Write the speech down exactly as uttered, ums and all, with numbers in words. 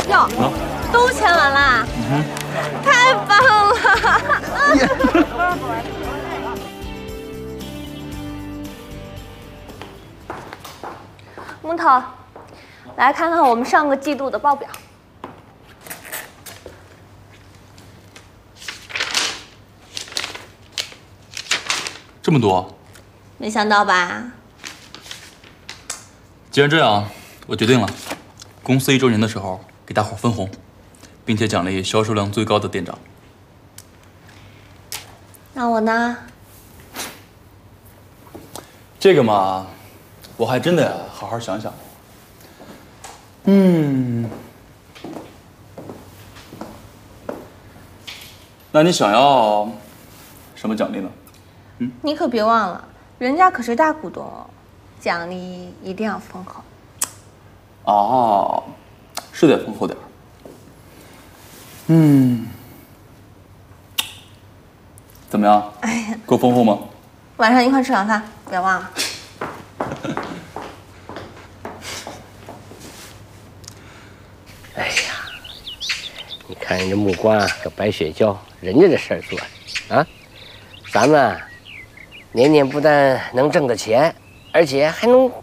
哟，啊、都签完啦！嗯、太棒了！木头，来看看我们上个季度的报表。 这么多， 没想到吧？ 既然这样，我决定了，公司一周年的时候给大伙分红，并且奖励销售量最高的店长。 那我呢？ 这个嘛，我还真得好好想想。嗯，那你想要什么奖励呢？ 嗯，你可别忘了，人家可是大股东哦，奖励一定要丰厚。 哦，是得丰厚点儿。嗯，怎么样？哎呀，够丰厚吗？ 晚上一块吃晚饭，别忘了。 哎呀，你看人家木瓜和白雪娇，人家这事儿做的啊，咱们年年不但能挣的钱，而且还能